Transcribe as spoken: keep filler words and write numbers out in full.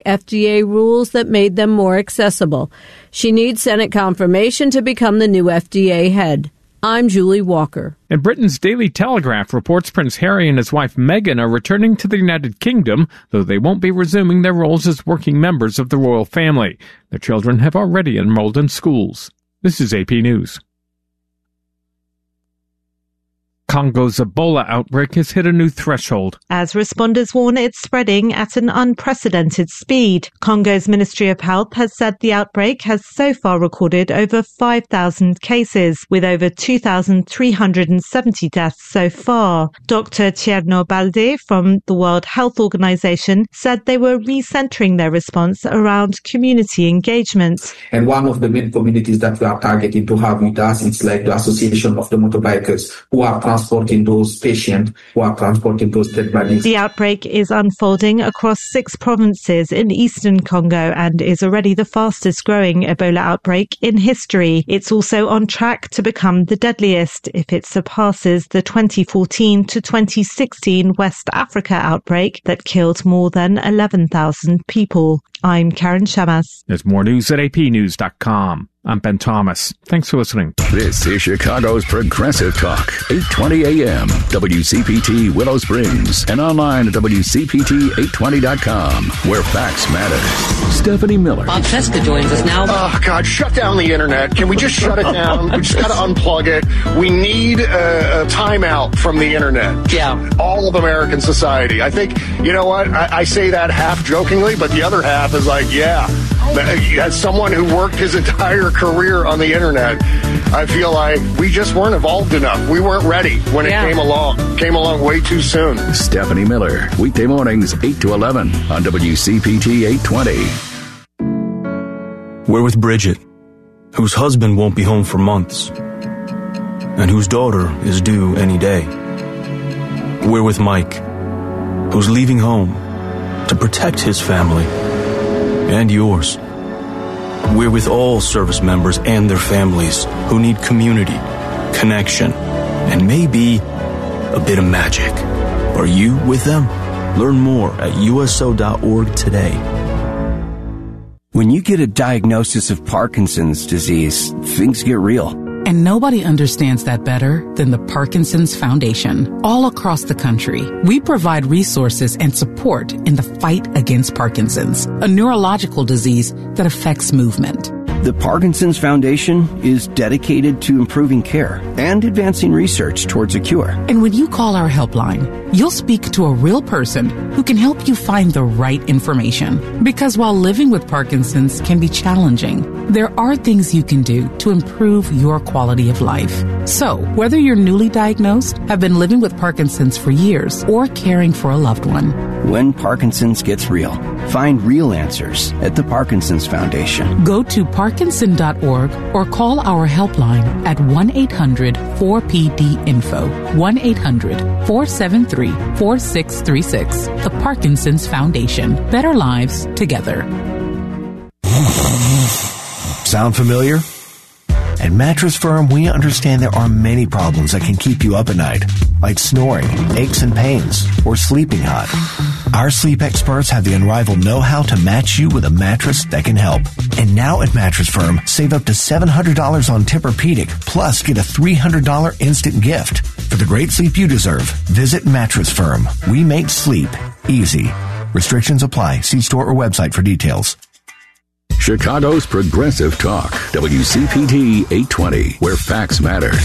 F D A rules that made them more accessible. She needs Senate confirmation to become the new F D A head. I'm Julie Walker. And Britain's Daily Telegraph reports Prince Harry and his wife Meghan are returning to the United Kingdom, though they won't be resuming their roles as working members of the royal family. Their children have already enrolled in schools. This is A P News. Congo's Ebola outbreak has hit a new threshold. As responders warn it's spreading at an unprecedented speed. Congo's Ministry of Health has said the outbreak has so far recorded over five thousand cases, with over two thousand three hundred seventy deaths so far. Doctor Tierno Balde from the World Health Organization said they were recentering their response around community engagement. And one of the main communities that we are targeting to have with us is like the Association of the Motorbikers, who are transporting those patients, who are transporting those dead bodies. The outbreak is unfolding across six provinces in eastern Congo and is already the fastest growing Ebola outbreak in history. It's also on track to become the deadliest if it surpasses the twenty fourteen to twenty sixteen West Africa outbreak that killed more than eleven thousand people. I'm Karen Shamas. There's more news at A P news dot com. I'm Ben Thomas. Thanks for listening. This is Chicago's Progressive Talk, eight twenty A M, W C P T Willow Springs, and online at W C P T eight twenty dot com, where facts matter. Stephanie Miller. Bob Cesca joins us now. Oh, God, shut down the internet. Can we just shut it down? We just got to unplug it. We need a, a timeout from the internet. Yeah. All of American society. I think, you know what? I, I say that half jokingly, but the other half is like, yeah. As someone who worked his entire career on the internet, I feel like we just weren't evolved enough. We weren't ready when it yeah. came along. Came along way too soon. Stephanie Miller, weekday mornings, eight to eleven on W C P T eight twenty. We're with Bridget, whose husband won't be home for months, and whose daughter is due any day. We're with Mike, who's leaving home to protect his family and yours. We're with all service members and their families who need community, connection, and maybe a bit of magic. Are you with them? Learn more at U S O dot org today. When you get a diagnosis of Parkinson's disease, things get real. And nobody understands that better than the Parkinson's Foundation. All across the country, we provide resources and support in the fight against Parkinson's, a neurological disease that affects movement. The Parkinson's Foundation is dedicated to improving care and advancing research towards a cure. And when you call our helpline, you'll speak to a real person who can help you find the right information. Because while living with Parkinson's can be challenging, there are things you can do to improve your quality of life. So, whether you're newly diagnosed, have been living with Parkinson's for years, or caring for a loved one, when Parkinson's gets real, find real answers at the Parkinson's Foundation. Go to Parkinson dot org or call our helpline at one eight hundred four P D info, one eight hundred four seven three four six three six. The Parkinson's Foundation. Better lives together. Sound familiar? At Mattress Firm, we understand there are many problems that can keep you up at night, like snoring, aches and pains, or sleeping hot. Our sleep experts have the unrivaled know-how to match you with a mattress that can help. And now at Mattress Firm, save up to seven hundred dollars on Tempur-Pedic, plus get a three hundred dollars instant gift. For the great sleep you deserve, visit Mattress Firm. We make sleep easy. Restrictions apply. See store or website for details. Chicago's Progressive Talk, W C P T eight twenty, where facts matter.